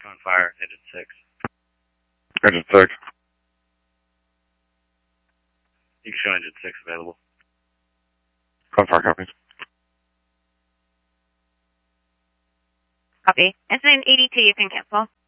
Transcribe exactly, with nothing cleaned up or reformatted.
on fire, engine six. Engine six. You can show engine six available. On fire, copy. Copy. Incident eighty-two, you can cancel.